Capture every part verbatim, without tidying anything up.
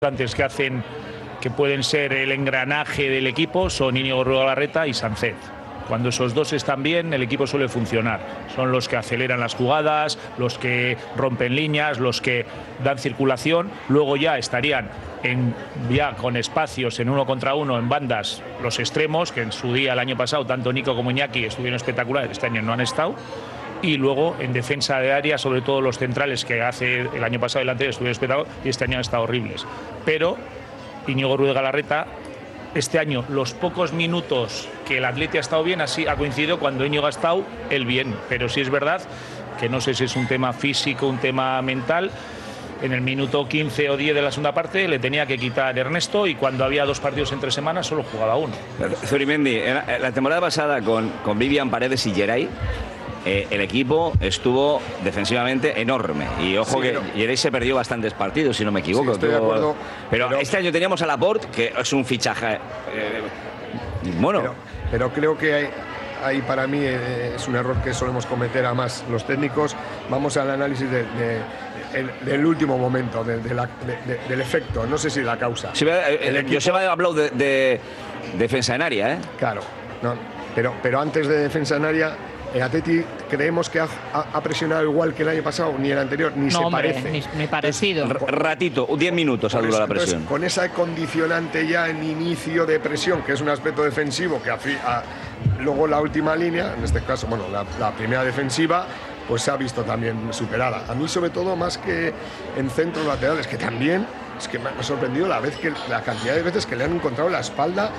antes que hacen, que pueden ser el engranaje del equipo, son Íñigo Ruiz-Galarreta y Sánchez. Cuando esos dos están bien, el equipo suele funcionar. Son los que aceleran las jugadas, los que rompen líneas, los que dan circulación. Luego ya estarían en, ya con espacios en uno contra uno en bandas los extremos, que en su día el año pasado tanto Nico como Iñaki estuvieron espectaculares, este año no han estado. Y luego en defensa de área, sobre todo los centrales, que hace el año pasado y el anterior estuvieron espectaculares y este año han estado horribles. Pero Íñigo Ruiz-Galarreta, este año los pocos minutos que el Atleti ha estado bien, así ha coincidido cuando Íñigo ha estado él bien. Pero sí es verdad que no sé si es un tema físico, un tema mental. En el minuto quince o diez de la segunda parte le tenía que quitar Ernesto y cuando había dos partidos entre semanas solo jugaba uno. Zurimendi, la temporada pasada con, con Vivian Paredes y Geray, Eh, el equipo estuvo defensivamente enorme y ojo sí, que pero... Geray se perdió bastantes partidos, si no me equivoco. Sí, estoy de acuerdo, pero, pero este año teníamos a Laporte, que es un fichaje eh, bueno. Pero, pero creo que hay, hay para mí eh, es un error que solemos cometer a más los técnicos. Vamos al análisis de, de, el, del último momento, de, de la, de, de, del efecto, no sé si la causa. Sí, eh, el equipo... Yo se me ha hablado de, de defensa en área, ¿eh? Claro, no, pero, pero antes de defensa en área, el Atleti creemos que ha, ha presionado igual que el año pasado, ni el anterior, ni no, se hombre, parece. Ni, ni parecido. Entonces, ratito, diez minutos ha durado la presión. Entonces, con esa condicionante ya en inicio de presión, que es un aspecto defensivo, que a, a, luego la última línea, en este caso, bueno, la, la primera defensiva, pues se ha visto también superada. A mí, sobre todo, más que en centros laterales, que también, es que me ha sorprendido la, vez que, la cantidad de veces que le han encontrado la espalda.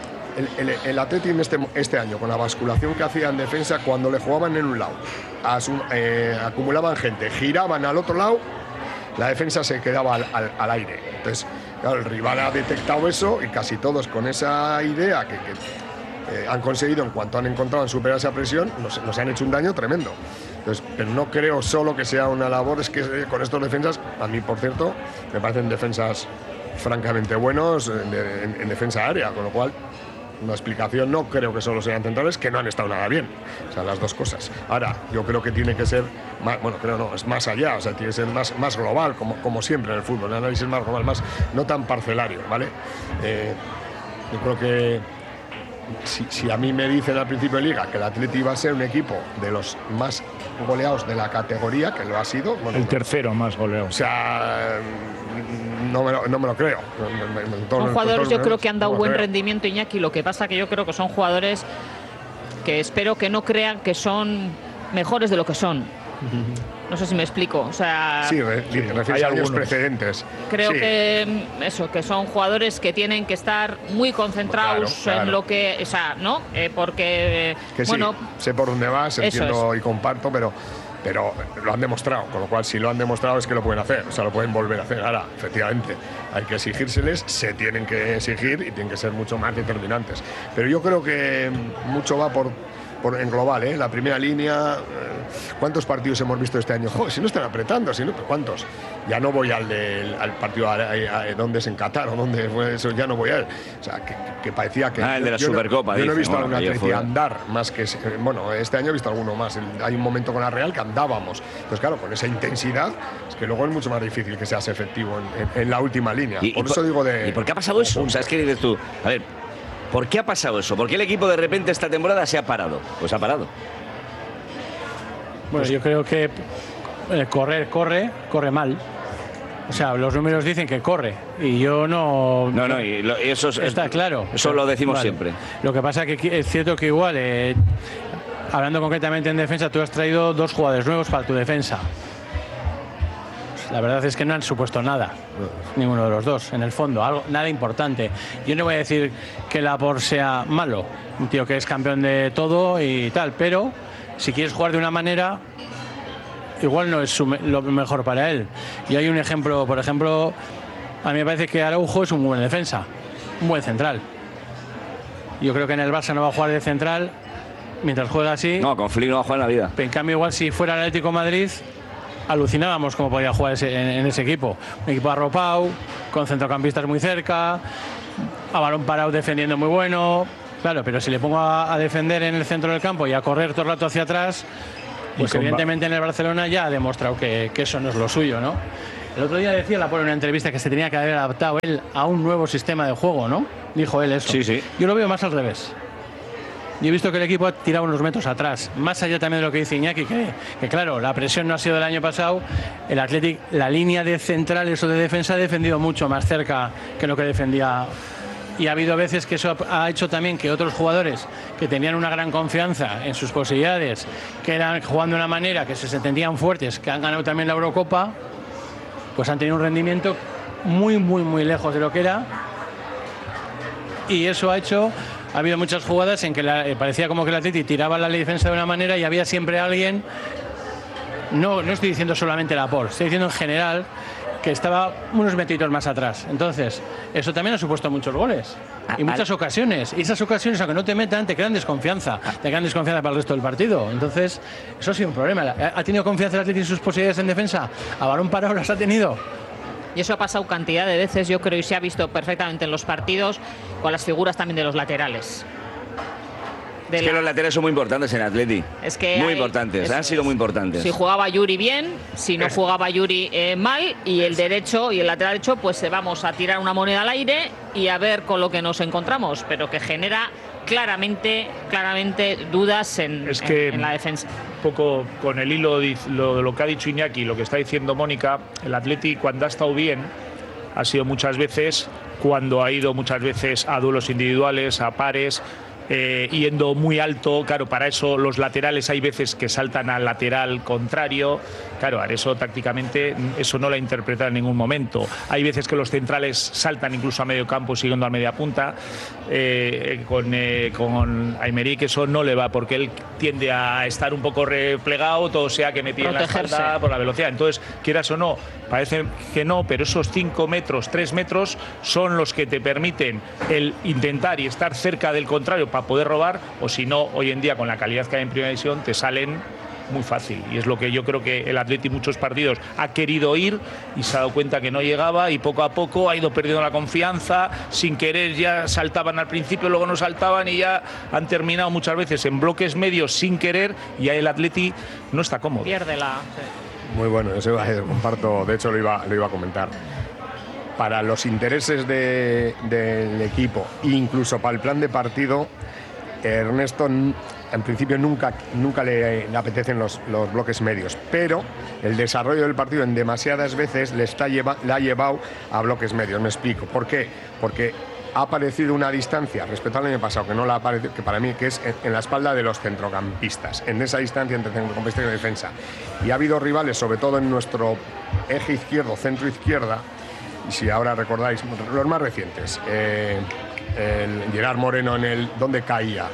El, el, el Atleti en este, este año, con la basculación que hacía en defensa, cuando le jugaban en un lado, asum, eh, acumulaban gente, giraban al otro lado, la defensa se quedaba al, al, al aire. Entonces, claro, el rival ha detectado eso y casi todos con esa idea que, que eh, han conseguido, en cuanto han encontrado en superar esa presión, nos, nos han hecho un daño tremendo. Entonces, pero no creo solo que sea una labor, es que eh, con estos defensas, a mí, por cierto, me parecen defensas francamente buenos en, en, en defensa aérea, con lo cual una explicación no creo que solo sean centrales, que no han estado nada bien. O sea, las dos cosas. Ahora, yo creo que tiene que ser más, bueno, creo no, es más allá, o sea, tiene que ser más, más global, como, como siempre en el fútbol, el análisis más global, más, no tan parcelario, ¿vale? Eh, yo creo que si, si a mí me dicen al principio de liga que el Atleti va a ser un equipo de los más goleados de la categoría, que lo ha sido. Bueno, el tercero más goleado. O sea, no me lo, no me lo creo. Son jugadores, yo creo que han dado buen rendimiento, Iñaki. Lo que pasa que yo creo que son jugadores que espero que no crean que son mejores de lo que son. No sé si me explico. O sea, sí, re, sí hay algunos precedentes. Creo sí. que eso, que son jugadores que tienen que estar muy concentrados claro, claro. en lo que, o sea, ¿no? Eh, porque que bueno, sí, sé por dónde vas, entiendo y comparto, pero pero lo han demostrado, con lo cual si lo han demostrado es que lo pueden hacer, o sea, lo pueden volver a hacer. Ahora, efectivamente, hay que exigírseles, se tienen que exigir y tienen que ser mucho más determinantes. Pero yo creo que mucho va por Por, en global, ¿eh? La primera línea. Eh, ¿Cuántos partidos hemos visto este año? Joder, si no están apretando, si no, ¿cuántos? Ya no voy al, del, al partido a, a, a, donde es en Qatar o donde fue eso, ya no voy a él. O sea, que, que parecía que. Ah, el de la yo, Supercopa. Yo no, yo no he dice, visto bueno, a un Atleti andar más que. Bueno, este año he visto alguno más. Hay un momento con la Real que andábamos. Entonces, claro, con esa intensidad, es que luego es mucho más difícil que seas efectivo en, en, en la última línea. Y, por y eso por, digo de. ¿Y por qué ha pasado eso? O sea, es que dices tú, a ver. ¿Por qué ha pasado eso? ¿Por qué el equipo de repente esta temporada se ha parado? Pues ha parado. Bueno, yo creo que eh, correr, corre, corre mal. O sea, los números dicen que corre y yo no... No, no, y, lo, y eso es, está claro. Eso lo decimos vale. siempre. Lo que pasa es que es cierto que igual, eh, hablando concretamente en defensa, tú has traído dos jugadores nuevos para tu defensa. La verdad es que no han supuesto nada, ninguno de los dos, en el fondo, algo, nada importante. Yo no voy a decir que Laporte sea malo, un tío que es campeón de todo y tal, pero si quieres jugar de una manera, igual no es su, lo mejor para él. Y hay un ejemplo, por ejemplo, a mí me parece que Araujo es un buen defensa, un buen central. Yo creo que en el Barça no va a jugar de central mientras juega así. No, con Flick no va a jugar en la vida. En cambio, igual si fuera el Atlético de Madrid, alucinábamos cómo podía jugar ese, en, en ese equipo. Un equipo arropado, con centrocampistas muy cerca, a balón parado defendiendo muy bueno. Claro, pero si le pongo a, a defender en el centro del campo y a correr todo el rato hacia atrás, pues evidentemente en el Barcelona ya ha demostrado que, que eso no es lo suyo, ¿no? El otro día decía Laporte en una entrevista que se tenía que haber adaptado él a un nuevo sistema de juego, ¿no? Dijo él eso. Sí, sí. Yo lo veo más al revés. Yo he visto que el equipo ha tirado unos metros atrás, más allá también de lo que dice Iñaki, que, que claro, la presión no ha sido del año pasado. El Athletic, la línea de centrales o de defensa ha defendido mucho más cerca que lo que defendía. Y ha habido veces que eso ha hecho también que otros jugadores que tenían una gran confianza en sus posibilidades, que eran jugando de una manera que se sentían fuertes, que han ganado también la Eurocopa, pues han tenido un rendimiento muy, muy, muy lejos de lo que era. Y eso ha hecho, ha habido muchas jugadas en que la, eh, parecía como que el Atleti tiraba la defensa de una manera y había siempre alguien, no, no estoy diciendo solamente Laporte, estoy diciendo en general, que estaba unos metitos más atrás. Entonces, eso también ha supuesto muchos goles. Y muchas ocasiones. Y esas ocasiones, aunque no te metan, te crean desconfianza. Te crean desconfianza para el resto del partido. Entonces, eso ha sido un problema. ¿Ha tenido confianza el Atleti en sus posibilidades en defensa? ¿A balón parado las ha tenido? Y eso ha pasado cantidad de veces, yo creo, y se ha visto perfectamente en los partidos, con las figuras también de los laterales. Es que la... los laterales son muy importantes en Atleti. Es que muy hay, importantes, han sido muy importantes. Si jugaba Yuri bien, si no jugaba Yuri eh, mal, y el derecho y el lateral derecho, pues eh, vamos a tirar una moneda al aire y a ver con lo que nos encontramos, pero que genera claramente, claramente dudas en, es que en, en la defensa. Un poco con el hilo de lo, lo que ha dicho Iñaki, lo que está diciendo Mónica, el Atleti cuando ha estado bien ha sido muchas veces cuando ha ido muchas veces a duelos individuales, a pares. Eh, yendo muy alto, claro, para eso los laterales hay veces que saltan al lateral contrario, claro, eso tácticamente eso no lo ha interpretado en ningún momento. Hay veces que los centrales saltan incluso a medio campo siguiendo a media punta, eh, con, eh, con Aymeric eso no le va porque él tiende a estar un poco replegado, todo sea que me tire en la espalda por la velocidad. Entonces, quieras o no, parece que no, pero esos cinco metros, tres metros son los que te permiten el intentar y estar cerca del contrario para poder robar, o si no, hoy en día con la calidad que hay en Primera División te salen muy fácil, y es lo que yo creo que el Atleti muchos partidos ha querido ir y se ha dado cuenta que no llegaba y poco a poco ha ido perdiendo la confianza, sin querer ya saltaban al principio, luego no saltaban y ya han terminado muchas veces en bloques medios sin querer y ahí el Atleti no está cómodo. Pierde la... Sí. Muy bueno, eso comparto, de hecho lo iba, lo iba a comentar. Para los intereses de, del equipo, incluso para el plan de partido, Ernesto en principio nunca, nunca le, le apetecen los, los bloques medios, pero el desarrollo del partido en demasiadas veces le, está lleva, le ha llevado a bloques medios. Me explico. ¿Por qué? Porque ha aparecido una distancia respecto al año pasado que no la ha aparecido, que para mí que es en, en la espalda de los centrocampistas, en esa distancia entre centrocampista y defensa. Y ha habido rivales, sobre todo en nuestro eje izquierdo, centro izquierda, y si ahora recordáis los más recientes, eh, el Gerard Moreno en el donde caía,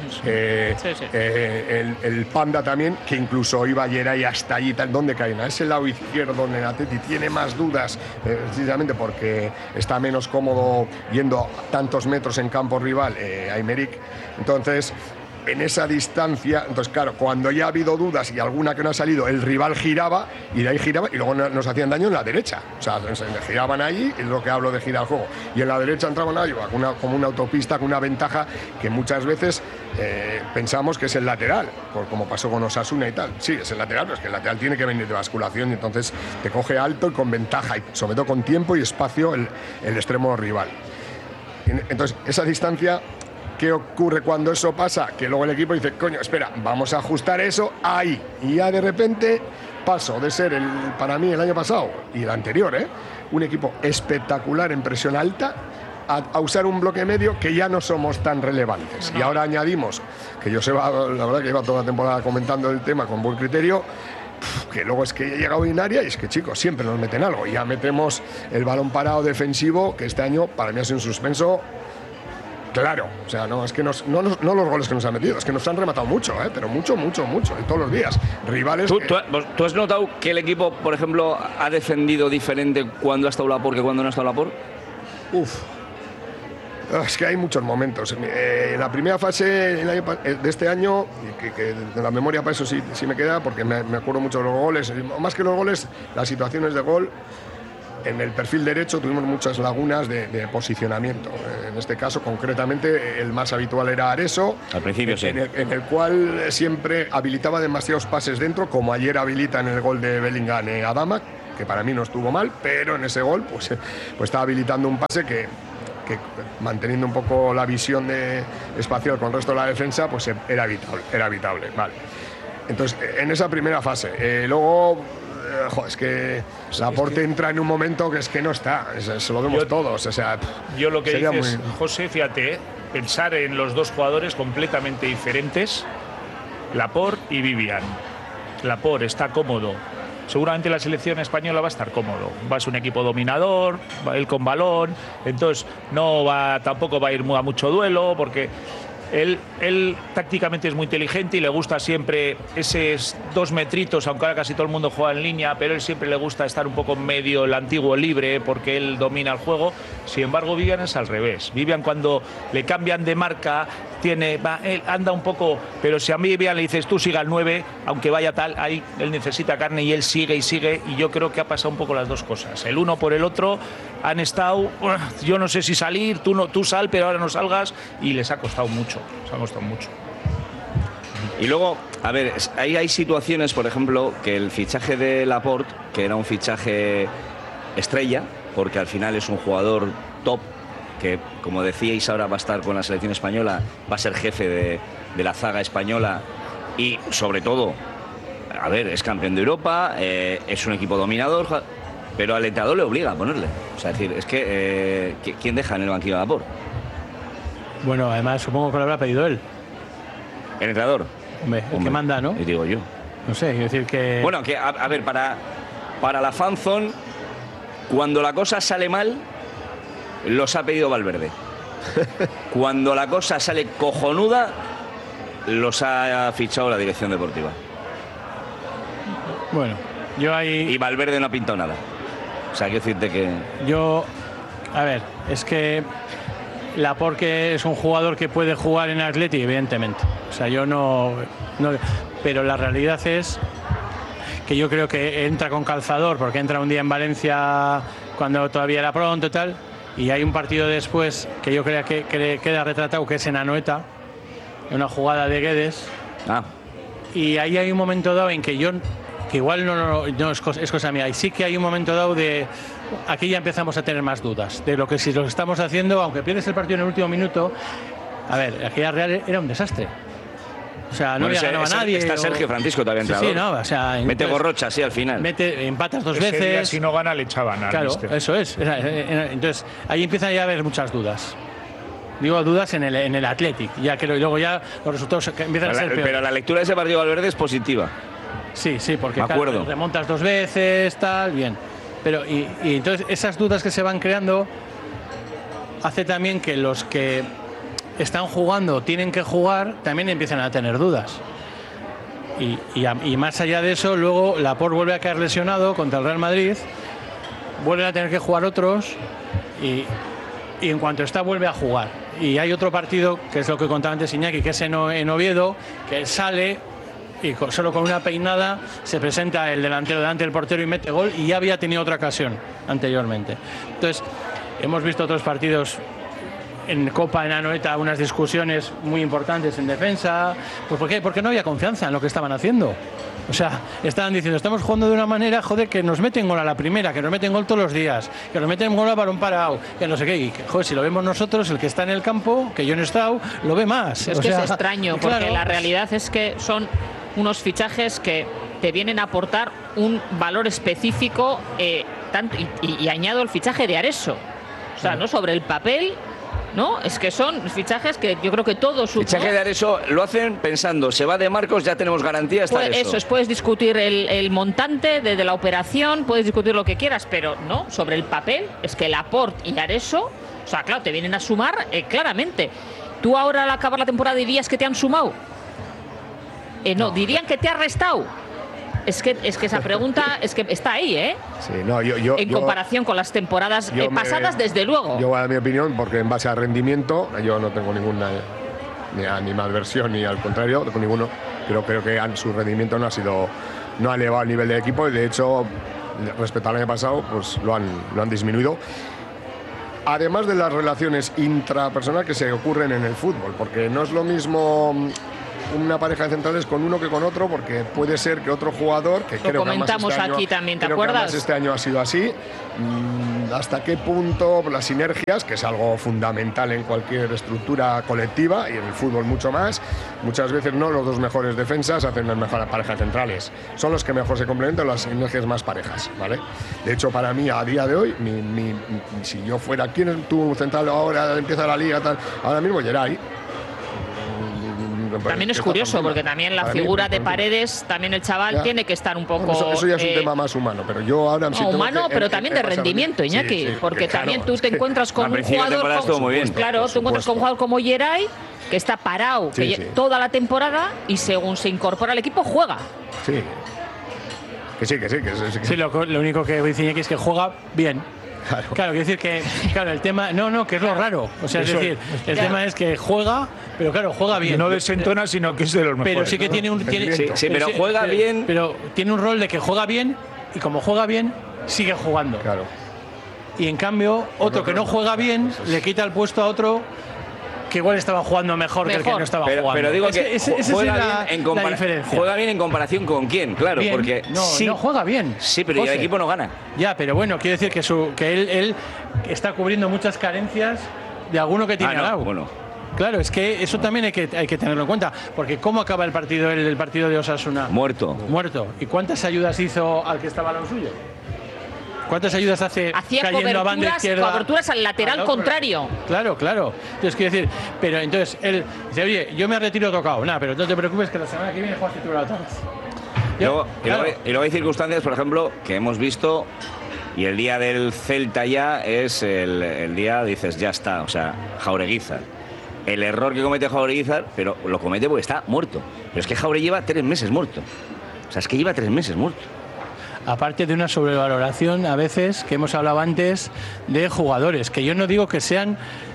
eh, sí, sí. Eh, el, el Panda también, que incluso iba Geray hasta allí, tal, donde caen, a ese lado izquierdo donde el Atleti tiene más dudas, eh, precisamente porque está menos cómodo yendo tantos metros en campo rival, eh, Aymeric. Entonces, en esa distancia, entonces claro, cuando ya ha habido dudas y alguna que no ha salido, el rival giraba y de ahí giraba y luego nos hacían daño en la derecha. O sea, giraban allí, es lo que hablo de girar el juego. Y en la derecha entraban ahí una, como una autopista con una ventaja que muchas veces eh, pensamos que es el lateral, por, como pasó con Osasuna y tal. Sí, es el lateral, pero es que el lateral tiene que venir de basculación y entonces te coge alto y con ventaja y sobre todo con tiempo y espacio el, el extremo rival. Entonces, esa distancia... ¿Qué ocurre cuando eso pasa? Que luego el equipo dice, coño, espera, vamos a ajustar eso ahí. Y ya de repente paso de ser, el, para mí, el año pasado y el anterior, ¿eh? un equipo espectacular en presión alta, a, a usar un bloque medio que ya no somos tan relevantes. No. Y ahora añadimos, que yo sé, la verdad que lleva toda la temporada comentando el tema con buen criterio, que luego es que ya llega en área y es que, chicos, siempre nos meten algo. Ya metemos el balón parado defensivo, que este año para mí ha sido un suspenso. Claro, o sea, no es que nos, no, no los goles que nos han metido, es que nos han rematado mucho, ¿eh? pero mucho, mucho, mucho, en todos los días. Rivales. ¿Tú, que... tú, ¿Tú has notado que el equipo, por ejemplo, ha defendido diferente cuando ha estado Laporte que cuando no ha estado Laporte? Uf. Es que hay muchos momentos. Eh, en la primera fase el año, de este año, que, que de la memoria para eso sí, sí me queda, porque me, me acuerdo mucho de los goles, más que los goles, las situaciones de gol. En el perfil derecho tuvimos muchas lagunas de, de posicionamiento. En este caso, concretamente, el más habitual era Areso. Al principio, en, sí. En el, en el cual siempre habilitaba demasiados pases dentro, como ayer habilita en el gol de Bellingham eh, Adama, que para mí no estuvo mal, pero en ese gol pues, pues estaba habilitando un pase que, que manteniendo un poco la visión de, espacial con el resto de la defensa, pues era evitable, era evitable, vale. Entonces, en esa primera fase, eh, luego, eh, jo, es que sí, Laporte es que... entra en un momento que es que no está, eso lo vemos yo, todos, o sea, yo lo que dices, muy... José, fíjate, eh, pensar en los dos jugadores completamente diferentes, Laporte y Vivian. Laporte está cómodo. Seguramente la selección española va a estar cómodo. Va a ser un equipo dominador, va él con balón, entonces no va, tampoco va a ir a mucho duelo, porque él, él tácticamente es muy inteligente y le gusta siempre esos dos metritos, aunque ahora casi todo el mundo juega en línea, pero él siempre le gusta estar un poco en medio, el antiguo libre, porque él domina el juego. Sin embargo, Vivian es al revés. Vivian, cuando le cambian de marca, tiene, va, él anda un poco, pero si a mí Vivian le dices tú siga al nueve, aunque vaya tal, ahí él necesita carne y él sigue y sigue, y yo creo que ha pasado un poco las dos cosas. El uno por el otro han estado, yo no sé si salir, tú no, tú sal, pero ahora no salgas, y les ha costado mucho, les ha costado mucho. Y luego, a ver, ahí hay situaciones, por ejemplo, que el fichaje de Laporte, que era un fichaje estrella, porque al final es un jugador top, que, como decíais, ahora va a estar con la selección española, va a ser jefe de, de la zaga española y, sobre todo, a ver, es campeón de Europa, eh, es un equipo dominador, pero al entrenador le obliga a ponerle. O sea, es decir, es que, eh, ¿quién deja en el banquillo a Laporte? Bueno, además supongo que lo habrá pedido él. ¿El entrenador? Hombre, el Hombre, que manda, ¿no? Y digo yo. No sé, quiero decir que... Bueno, que, a, a ver, para, para la fanzone, cuando la cosa sale mal, los ha pedido Valverde. Cuando la cosa sale cojonuda, los ha fichado la dirección deportiva. Bueno, yo ahí... Y Valverde no ha pintado nada. O sea, quiero decirte que... Yo... A ver, es que... Laporte es un jugador que puede jugar en Atleti, evidentemente. O sea, yo no, no... Pero la realidad es que yo creo que entra con calzador, porque entra un día en Valencia cuando todavía era pronto y tal... Y hay un partido después que yo creo que, que queda retratado, que es en Anoeta, una jugada de Guedes. Ah. Y ahí hay un momento dado en que yo, que igual no, no, no es, cosa, es cosa mía, y sí que hay un momento dado de, aquí ya empezamos a tener más dudas, de lo que si lo estamos haciendo, aunque pierdes el partido en el último minuto, a ver, aquella Real era un desastre. O sea, no bueno, había ganado a nadie. Está Sergio o... Francisco todavía entrado. Sí, sí, no, o sea, mete entonces, Gorrocha así al final. Mete, empatas dos Ese veces. Día, si no gana, le echaban al Claro, mister. Eso es. Entonces, ahí empiezan ya a haber muchas dudas. Digo, dudas en el, en el Athletic. Ya que luego ya los resultados empiezan pero a ser la, peores. Pero la lectura de ese partido de Valverde es positiva. Sí, sí, porque claro, remontas dos veces, tal, bien. Pero, y, y entonces, esas dudas que se van creando hace también que los que están jugando, tienen que jugar, también empiezan a tener dudas. Y, y, y más allá de eso, luego Laporte vuelve a caer lesionado contra el Real Madrid, vuelven a tener que jugar otros y, y en cuanto está vuelve a jugar. Y hay otro partido, que es lo que contaba antes Iñaki, que es en, en Oviedo, que sale y con, solo con una peinada se presenta el delantero delante del portero y mete gol, y ya había tenido otra ocasión anteriormente. Entonces, hemos visto otros partidos en Copa, en Anoeta, unas discusiones muy importantes en defensa. Pues ¿por qué? Porque no había confianza en lo que estaban haciendo. O sea, estaban diciendo, estamos jugando de una manera, joder, que nos meten gol a la primera, que nos meten gol todos los días, que nos meten gol a balón parado, que no sé qué. Y que, joder, si lo vemos nosotros, el que está en el campo, que yo no he estado, lo ve más. Es o que sea, es extraño, porque claro, la realidad es que son unos fichajes que te vienen a aportar un valor específico, eh, tanto, y, y, y añado el fichaje de Areso. O sea, no sobre el papel, ¿no? Es que son fichajes que yo creo que todos... Fichaje ¿no? de Areso lo hacen pensando, se va de Marcos, ya tenemos garantía, está pues, Areso. Eso es, puedes discutir el, el montante de, de la operación, puedes discutir lo que quieras, pero no, sobre el papel es que Laporte y Areso, o sea, claro, te vienen a sumar eh, claramente. ¿Tú ahora al acabar la temporada dirías que te han sumado? Eh, no, no, dirían que te ha restado. Es que, es que esa pregunta es que está ahí, ¿eh? Sí, no, yo, yo, en yo, comparación con las temporadas eh, pasadas, me, desde luego. Yo voy a dar mi opinión, porque en base al rendimiento, yo no tengo ninguna ni, a, ni malversión ni al contrario, con ninguno. Pero creo que han, su rendimiento no ha sido, no ha elevado el nivel del equipo, y de hecho, respecto al año pasado, pues lo han, lo han disminuido. Además de las relaciones intrapersonales que se ocurren en el fútbol, porque no es lo mismo una pareja de centrales con uno que con otro, porque puede ser que otro jugador, que Lo creo comentamos que además este aquí año, también, ¿te creo que acuerdas? además este año ha sido así, mmm, hasta qué punto las sinergias, que es algo fundamental en cualquier estructura colectiva y en el fútbol mucho más, muchas veces no los dos mejores defensas hacen las mejores parejas centrales, son los que mejor se complementan, las sinergias más parejas, ¿vale? De hecho, para mí, a día de hoy, mi, mi, mi, si yo fuera, ¿quién es tu central ahora, empieza la liga, tal? Ahora mismo Geray. También es curioso, porque también la figura de Paredes, también el chaval ya tiene que estar un poco… Bueno, eso, eso ya es eh, un tema más humano, pero yo ahora… No, sí humano, que, pero en, también en, de en rendimiento, Iñaki, sí, sí, porque claro, también tú te encuentras con un jugador… Con, muy bien, claro, te encuentras con un jugador como Geray, que está parado sí, que sí. toda la temporada y según se incorpora al equipo, juega. Sí. Que sí, que sí. Que sí, que sí lo, lo único que dice Iñaki es que juega bien. Claro. Claro, quiero decir que, claro, el tema, no, no, que es lo raro. O sea, es Eso, decir, el claro. tema es que juega, pero claro, juega bien. No desentona, sino que es de los mejores. Pero sí que ¿no? tiene un. Tiene, Sí, sí, pero sí, juega pero, bien. Pero tiene un rol de que juega bien y como juega bien, sigue jugando. Claro. Y en cambio, otro que no juega bien le quita el puesto a otro que igual estaba jugando mejor, mejor. que el que no estaba pero, jugando. pero digo es, que es, esa juega, es la, bien en la diferencia. juega bien en comparación con quién, claro, Bien. porque no, sí, no juega bien. Sí, pero José. el equipo no gana. Ya, pero bueno, quiero decir que, su, que él, él está cubriendo muchas carencias de alguno que tiene Ah, no, al lado. bueno. Claro, es que eso también hay que, hay que tenerlo en cuenta, porque ¿cómo acaba el partido, el, el partido de Osasuna? Muerto. Muerto. ¿Y cuántas ayudas hizo al que estaba a lo suyo? ¿Cuántas ayudas hace Hacía cayendo a banda coberturas, izquierda? coberturas al lateral al contrario. Claro, claro. Entonces, quiero decir, pero entonces él dice, oye, yo me retiro tocado. Nada, pero no te preocupes que la semana que viene juegas titular otra vez. Y luego, y, Claro. luego, y luego hay circunstancias, por ejemplo, que hemos visto, y el día del Celta ya es el, el día, dices, ya está, o sea, Jaureguizar. El error que comete Jaureguizar, pero lo comete porque está muerto. Pero es que Jaure lleva tres meses muerto. O sea, es que lleva tres meses muerto. Aparte de una sobrevaloración, a veces, que hemos hablado antes, de jugadores, que yo no digo que sean,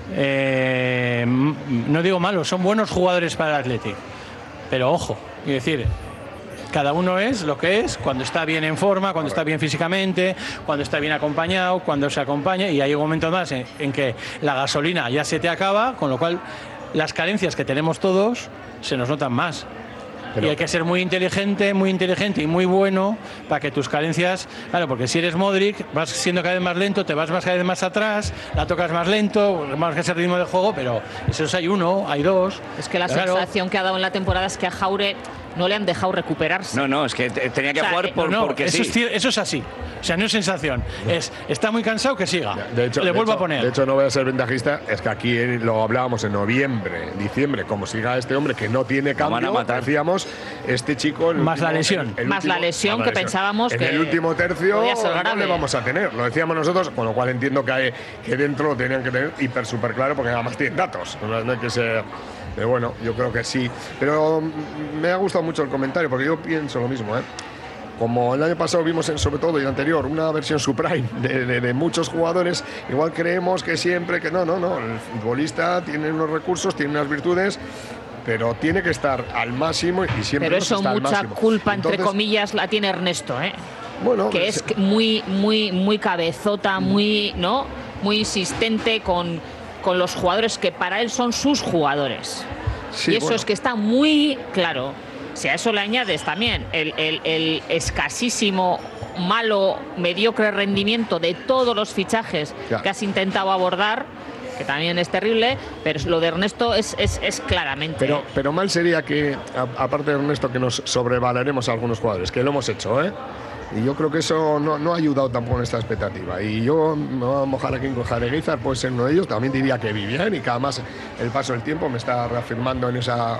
eh, no digo malos, son buenos jugadores para el Athletic. Pero ojo, es decir, cada uno es lo que es cuando está bien en forma, cuando está bien físicamente, cuando está bien acompañado, cuando se acompaña, y hay un momento más en, en que la gasolina ya se te acaba, con lo cual las carencias que tenemos todos se nos notan más. Pero, y hay que ser muy inteligente, muy inteligente y muy bueno para que tus carencias, claro, porque si eres Modric, vas siendo cada vez más lento, te vas más cada vez más atrás, la tocas más lento, más que ese ritmo de juego, pero esos hay uno, hay dos. Es que la claro. sensación que ha dado en la temporada es que a Jaure no le han dejado recuperarse. No, no, es que tenía que O sea, jugar por, no, porque eso, sí. es, eso es así. O sea, no es sensación. Es, está muy cansado, que siga. De hecho, le vuelvo de hecho, a poner. De hecho, no voy a ser ventajista, es que aquí lo hablábamos en noviembre, diciembre, como siga este hombre que no tiene cambio, van a matar. decíamos, este chico… el Más último- la lesión. el- el Más último- la lesión más la que pensábamos en que el último tercio podía ser no grave. le vamos a tener, lo decíamos nosotros, con lo cual entiendo que, hay, que dentro lo tenían que tener hiper súper claro, porque además tienen datos, no, no hay que ser… Pero bueno, yo creo que sí. Pero mm, me ha gustado mucho el comentario, porque yo pienso lo mismo, ¿eh? Como el año pasado vimos, en, sobre todo y el anterior, una versión supreme de, de, de muchos jugadores, igual creemos que siempre que no, no, no. El futbolista tiene unos recursos, tiene unas virtudes, pero tiene que estar al máximo y siempre Pero no se eso está al mucha máximo. culpa, entre Entonces, comillas, la tiene Ernesto, ¿eh? Bueno, que es muy, muy, muy cabezota, muy, ¿no? Muy insistente con, con los jugadores que para él son sus jugadores. sí, y eso bueno. es que está muy claro. Si a eso le añades también el, el, el escasísimo, malo, mediocre rendimiento de todos los fichajes Ya. que has intentado abordar, que también es terrible, pero lo de Ernesto es, es, es claramente. Pero, pero mal sería que, a- aparte de Ernesto, que nos sobrevalaremos a algunos jugadores, que lo hemos hecho, ¿eh? Y yo creo que eso no, no ha ayudado tampoco en esta expectativa. Y yo me voy a mojar aquí con Jaureguizar, puede ser uno de ellos. También diría que Vivian, y que además el paso del tiempo me está reafirmando en esa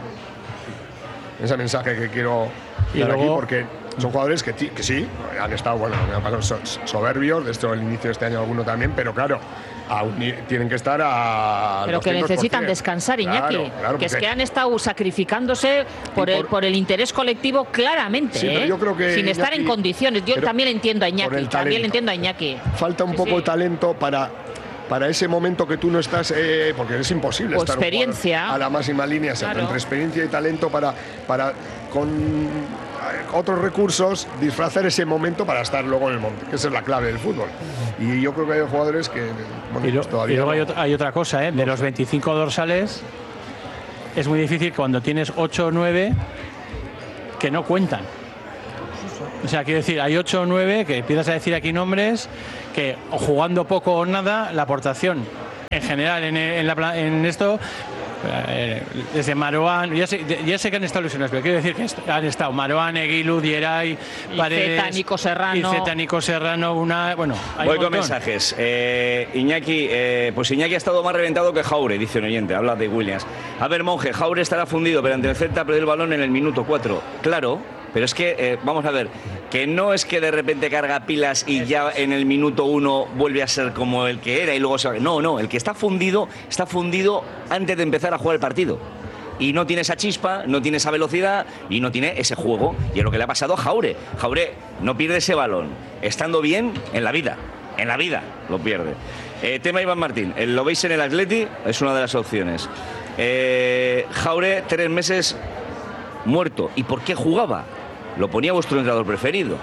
en ese mensaje que quiero Y dar aquí, luego- porque son jugadores que, ti- que sí, han estado, bueno, me han pasado so- soberbios, de esto el inicio de este año alguno también, pero claro, a un ni- tienen que estar a Pero que doscientos por cien. necesitan descansar, Iñaki. Claro, claro, que es porque- que han estado sacrificándose por, Y el, por- por el interés colectivo claramente, Sí, pero ¿eh? yo creo que sin estar en Iñaki- condiciones. Yo pero también entiendo a por Iñaki, el también le talento. entiendo a Iñaki. Falta un Sí, poco sí. de talento para, para ese momento que tú no estás, eh, porque es imposible O estar un jugador experiencia. a la máxima línea, exacto, Claro. entre experiencia y talento para, para con eh, otros recursos disfrazar ese momento para estar luego en el monte, que esa es la clave del fútbol. Y yo creo que hay jugadores que, bueno, Y, lo- pues todavía y luego hay no- otra, hay otra cosa, ¿eh? De los veinticinco dorsales, es muy difícil cuando tienes ocho o nueve que no cuentan. O sea, quiero decir, hay ocho o nueve que empiezas a decir aquí nombres que jugando poco o nada, la aportación en general en, en, la, en esto, eh, desde Marouane, ya sé, ya sé que han estado lesionados, pero quiero decir que han estado Marouane, Eguilu, Dieray, Paredes, Iceta, Nico Serrano. Iceta, Nico Serrano, una, bueno, hay Voy un con montón. mensajes. Eh, Iñaki, eh, pues Iñaki ha estado más reventado que Jaure, dice un oyente, habla de Williams. A ver, Monje, Jaure estará fundido, pero ante el Celta perdió el balón en el minuto cuatro. Claro, pero es que, eh, vamos a ver, que no es que de repente carga pilas y ya en el minuto uno vuelve a ser como el que era y luego se va. No, no, el que está fundido, está fundido antes de empezar a jugar el partido. Y no tiene esa chispa, no tiene esa velocidad y no tiene ese juego. Y es lo que le ha pasado a Jaure. Jaure no pierde ese balón, estando bien en la vida. En la vida lo pierde. Eh, tema Iván Martín, ¿lo veis en el Atleti? Es una de las opciones. Eh, Jaure, tres meses muerto. ¿Y por qué jugaba? Lo ponía vuestro entrenador preferido.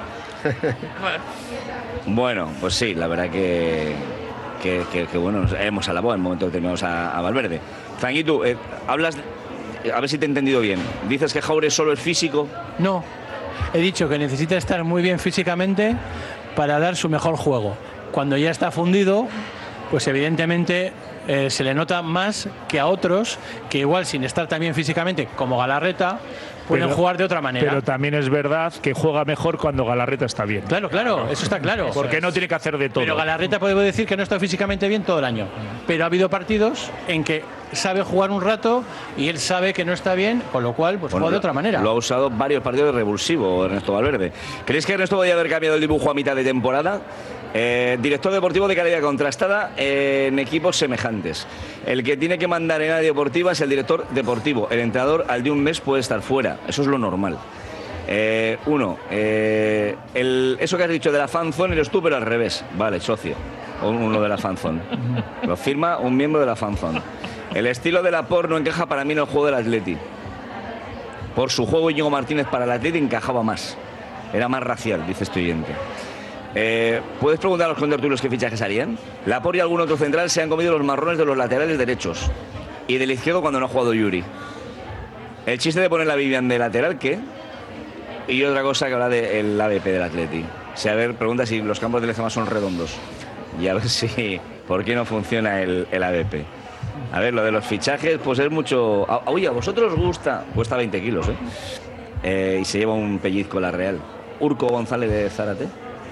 Bueno, pues sí, la verdad que, que, que, que bueno, hemos alabado en el momento que tenemos a, a Valverde. Zanguitu, eh, hablas, a ver si te he entendido bien. Dices que Jaure solo es físico. No, he dicho que necesita estar muy bien físicamente para dar su mejor juego. Cuando ya está fundido, pues evidentemente eh, se le nota más que a otros que igual sin estar tan bien físicamente como Galarreta pueden pero, jugar de otra manera. Pero también es verdad que juega mejor cuando Galarreta está bien. Claro, claro, eso está claro. Porque no tiene que hacer de todo. Pero Galarreta puedo decir que no está físicamente bien todo el año. Pero ha habido partidos en que sabe jugar un rato y él sabe que no está bien, con lo cual pues Bueno, juega de otra manera. Lo ha usado varios partidos de revulsivo Ernesto Valverde. ¿Creéis que Ernesto podría haber cambiado el dibujo a mitad de temporada? Eh, director deportivo de calidad contrastada eh, en equipos semejantes. El que tiene que mandar en área deportiva es el director deportivo. El entrenador al de un mes puede estar fuera. Eso es lo normal. Eh, uno, eh, el, eso que has dicho de la fanzone eres tú, pero al revés. Vale, socio. Uno de la fanzone. Lo firma un miembro de la fanzone. El estilo de Laporte no encaja para mí en el juego del Atleti. Por su juego, Íñigo Martínez para el Atleti encajaba más. Era más racial, dice este oyente. Eh, ¿Puedes preguntar a los contertulios qué fichajes harían? Laporte y algún otro central se han comido los marrones de los laterales derechos y del izquierdo cuando no ha jugado Yuri. El chiste de poner la Vivian de lateral, ¿qué? Y otra cosa que habla del A B P del Atleti. Si a ver, pregunta si los campos de Lezama son redondos y a ver si por qué no funciona el, el A B P. A ver, lo de los fichajes, pues es mucho. Ah, oye, ¿a vosotros os gusta? Cuesta veinte kilos, ¿eh? ¿eh? Y se lleva un pellizco la Real. Urco González de Zárate.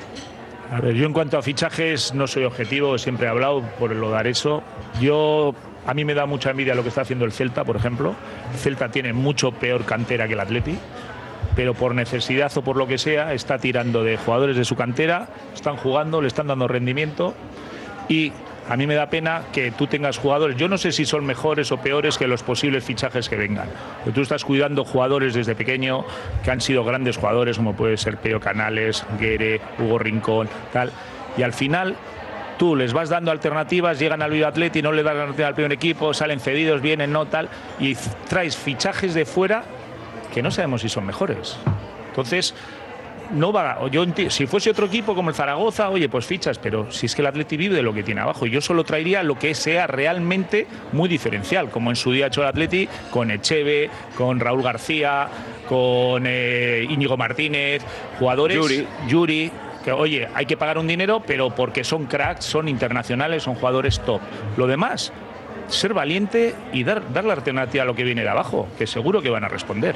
A ver, yo en cuanto a fichajes no soy objetivo, siempre he hablado por lo dar eso. Yo, a mí me da mucha envidia lo que está haciendo el Celta, por ejemplo. El Celta tiene mucho peor cantera que el Atleti, pero por necesidad o por lo que sea, está tirando de jugadores de su cantera, están jugando, le están dando rendimiento y a mí me da pena que tú tengas jugadores, yo no sé si son mejores o peores que los posibles fichajes que vengan, pero tú estás cuidando jugadores desde pequeño que han sido grandes jugadores, como puede ser Peo Canales, Guere, Hugo Rincón, tal, y al final tú les vas dando alternativas, llegan al Viva Atleti, no le das alternativa al primer equipo, salen cedidos, vienen, no, tal, y traes fichajes de fuera que no sabemos si son mejores. Entonces, no va, yo si fuese otro equipo como el Zaragoza, oye, pues fichas, pero si es que el Atleti vive de lo que tiene abajo, yo solo traería lo que sea realmente muy diferencial, como en su día ha hecho el Atleti con Echeve, con Raúl García, con eh, Íñigo Martínez, jugadores, Yuri. Yuri, que oye, hay que pagar un dinero, pero porque son cracks, son internacionales, son jugadores top. Lo demás, ser valiente y dar, dar la alternativa a lo que viene de abajo, que seguro que van a responder.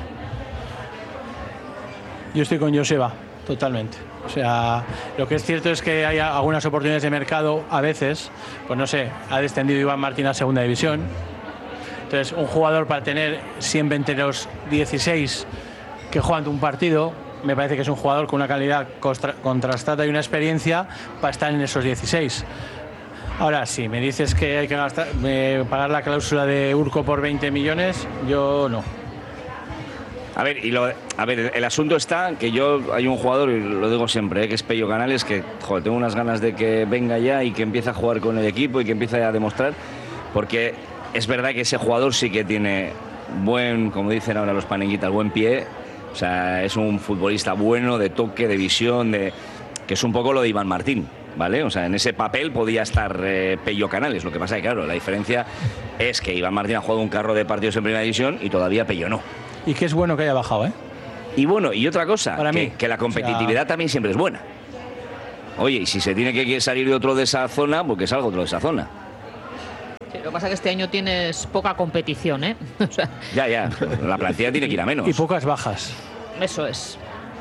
Yo estoy con Joseba, totalmente. O sea, lo que es cierto es que hay algunas oportunidades de mercado a veces, pues no sé, ha descendido Iván Martín a segunda división. Entonces, un jugador para tener siempre entre los dieciséis que juegan un partido, me parece que es un jugador con una calidad contrastada y una experiencia para estar en esos dieciséis. Ahora, si me dices que hay que gastar, eh, pagar la cláusula de Urco por veinte millones, yo no. A ver, y lo, a ver, el asunto está que yo, hay un jugador, y lo digo siempre, ¿eh? que es Pello Canales, que joder, tengo unas ganas de que venga ya y que empiece a jugar con el equipo y que empiece a demostrar, porque es verdad que ese jugador sí que tiene buen, como dicen ahora los paneguitas, buen pie, o sea, es un futbolista bueno, de toque, de visión, de que es un poco lo de Iván Martín. ¿vale? O sea, en ese papel podía estar eh, Pello Canales. Lo que pasa es que, claro, la diferencia es que Iván Martín ha jugado un carro de partidos en primera división y todavía Pello no. Y que es bueno que haya bajado, ¿eh? Y bueno, y otra cosa, Para que, mí, que la competitividad o sea... también siempre es buena. Oye, y si se tiene que salir de otro de esa zona, pues que salga otro de esa zona. Sí, lo que pasa es que este año tienes poca competición, ¿eh? O sea, ya, ya, la plantilla tiene que ir a menos. Y pocas bajas. Eso es.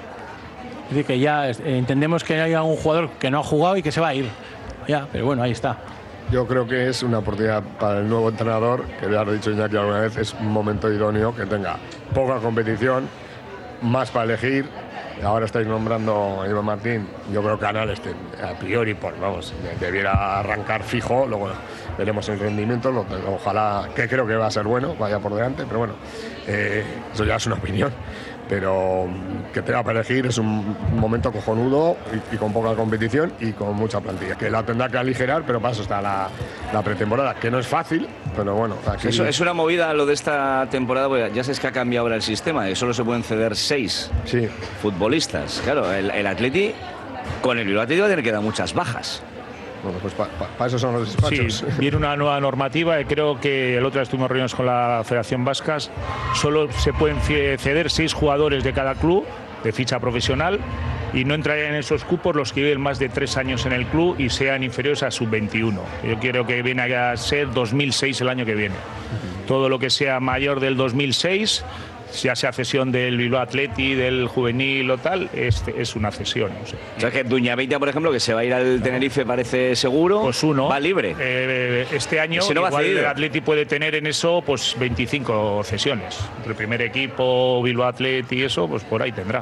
Es decir, que ya eh, entendemos que hay un jugador que no ha jugado y que se va a ir. Ya, pero bueno, ahí está. Yo creo que es una oportunidad para el nuevo entrenador, que ya lo he dicho Iñaki alguna vez, es un momento idóneo que tenga poca competición, más para elegir. Ahora estáis nombrando a Iván Martín. Yo creo que Canales, a priori, pues vamos, debiera arrancar fijo. Luego veremos el rendimiento. Lo, ojalá, que creo que va a ser bueno, vaya por delante. Pero bueno, eh, eso ya es una opinión. Pero que tenga para elegir es un momento cojonudo y, y con poca competición y con mucha plantilla. Que la tendrá que aligerar, pero para eso está la, la pretemporada, que no es fácil, pero bueno. Aquí... Eso es una movida lo de esta temporada, porque ya sabes que ha cambiado ahora el sistema, que solo se pueden ceder seis sí. futbolistas. Claro, el, el Atleti, con el Bilbao Atleti va a tener que dar muchas bajas. Bueno, pues para pa, pa eso son los despachos. Sí, viene una nueva normativa y creo que el otro día estuvimos reunidos con la Federación Vasca. Solo se pueden ceder seis jugadores de cada club de ficha profesional y no entrarían en esos cupos los que lleven más de tres años en el club y sean inferiores a sub veintiuno. Yo quiero que viene a ser dos mil seis el año que viene. Todo lo que sea mayor del dos mil seis, ya sea cesión del Bilbao Athletic, del juvenil o tal, es, es una cesión. No sé. O sea que Duñabeita, por ejemplo, que se va a ir al Tenerife, parece seguro, pues uno va libre. Eh, este año no igual el Athletic puede tener en eso pues veinticinco cesiones. Entre el primer equipo, Bilbao Athletic y eso, pues por ahí tendrá.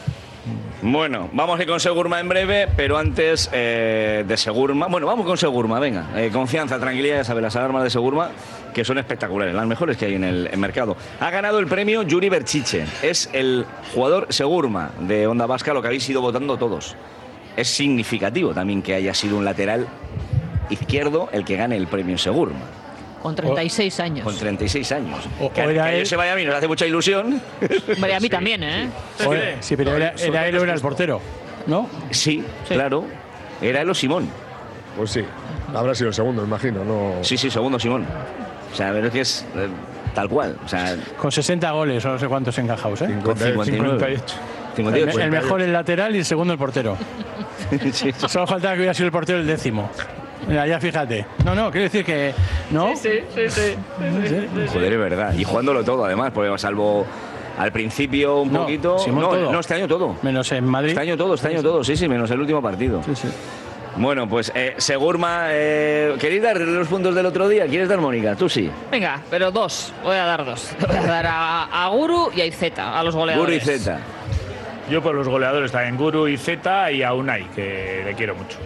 Bueno, vamos a ir con Segurma en breve, pero antes eh, de Segurma... Bueno, vamos con Segurma, venga. Eh, confianza, tranquilidad, ya sabes, las alarmas de Segurma, que son espectaculares, las mejores que hay en el, en mercado. Ha ganado el premio Yuri Berchiche. Es el jugador Segurma de Onda Vasca, lo que habéis ido votando todos. Es significativo también que haya sido un lateral izquierdo el que gane el premio Segurma. Con treinta y seis años. Con treinta y seis años. O, que, o que él... se vaya a mí nos hace mucha ilusión. Hombre, a mí sí. también, ¿eh? O él, sí, pero era, era él o era el portero, ¿no? Sí, sí, claro. Era Elo Simón. Pues sí, habrá sido el segundo, imagino. No... Sí, sí, segundo Simón. O sea, a ver, es que es eh, tal cual. O sea, con sesenta goles, o no sé cuántos encajados, ¿eh? cincuenta y ocho. cincuenta y ocho. El, el mejor el lateral y el segundo el portero. Sí. Solo faltaba que hubiera sido el portero el décimo. Mira, ya fíjate. No, no, quiero decir que... ¿no? Sí, sí, sí. sí, sí, sí, sí. Joder, es verdad. Y jugándolo todo, además, porque salvo al principio un no, poquito... Simón, no, todo. no, este año todo. Menos en Madrid. Este año todo, este año todo, sí, sí, menos el último partido. Sí, sí. Bueno, pues eh, Segurma, eh, ¿queréis dar los puntos del otro día? ¿Quieres dar, Mónica? Tú sí. Venga, pero dos. Voy a dar dos. Voy a dar a, a Guru y a Izeta, a los goleadores. Guru y Zeta. Yo por los goleadores también, Guru y Zeta y a Unai, que le quiero mucho.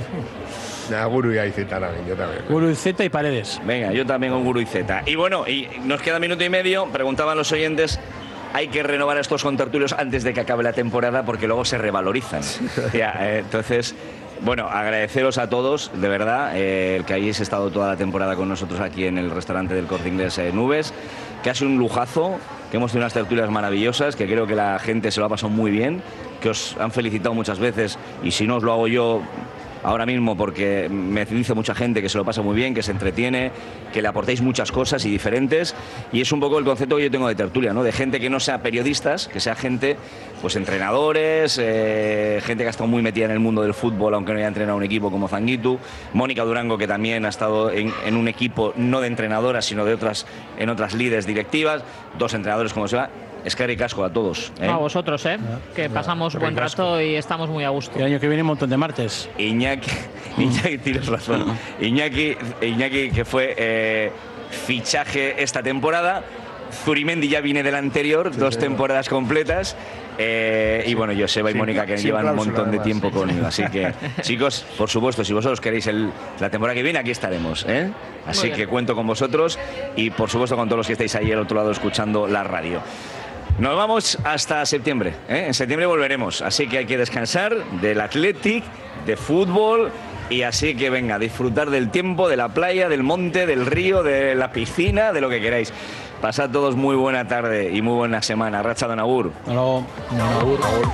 A Guru y a Izeta también, yo también. Guru y Zeta y Paredes. Venga, yo también con Guru y Zeta. Y bueno, y nos queda minuto y medio. Preguntaban los oyentes, hay que renovar a estos contertulios antes de que acabe la temporada porque luego se revalorizan. Ya, eh, entonces, bueno, agradeceros a todos, de verdad, eh, el que hayáis estado toda la temporada con nosotros aquí en el restaurante del Corte Inglés eh, Nubes, que ha sido un lujazo, que hemos tenido unas tertulias maravillosas, que creo que la gente se lo ha pasado muy bien, que os han felicitado muchas veces y si no os lo hago yo ahora mismo porque me dice mucha gente que se lo pasa muy bien, que se entretiene, que le aportáis muchas cosas y diferentes, y es un poco el concepto que yo tengo de tertulia, ¿no? De gente que no sea periodistas, que sea gente, pues entrenadores, eh, gente que ha estado muy metida en el mundo del fútbol, aunque no haya entrenado un equipo como Zanguitu, Mónica Durango, que también ha estado en, en un equipo no de entrenadoras, sino de otras, en otras líderes directivas, dos entrenadores como se va. Eskerrik asko a todos. ¿eh? A vosotros, ¿eh? Que pasamos buen rato y estamos muy a gusto. El año que viene un montón de martes. Iñaki, Iñaki tienes razón. Iñaki, Iñaki que fue eh, fichaje esta temporada. Zurimendi ya viene del anterior, sí, dos sí, temporadas sí. completas. Eh, sí. Y bueno, Joseba y sí, Mónica que sí, llevan un montón además, de tiempo sí, conmigo. Así que, chicos, por supuesto, si vosotros queréis el, la temporada que viene, aquí estaremos. ¿eh? Así que cuento con vosotros y, por supuesto, con todos los que estáis ahí al otro lado escuchando la radio. Nos vamos hasta septiembre, ¿eh? En septiembre volveremos, así que hay que descansar del Athletic, de fútbol, y así que venga, disfrutar del tiempo, de la playa, del monte, del río, de la piscina, de lo que queráis. Pasad todos muy buena tarde y muy buena semana. Racha Don Agur. Hasta luego.